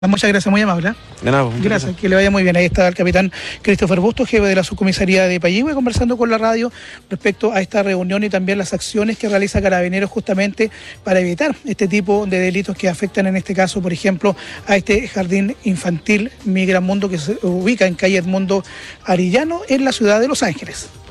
Muchas gracias, muy amable. De nada, Gracias, que le vaya muy bien. Ahí está el capitán Christopher Bustos, jefe de la subcomisaría de Payihue, conversando con la radio respecto a esta reunión y también las acciones que realiza Carabineros justamente para evitar este tipo de delitos que afectan en este caso, por ejemplo, a este jardín infantil Mi Gran Mundo que se ubica en calle Edmundo Arillano en la ciudad de Los Ángeles.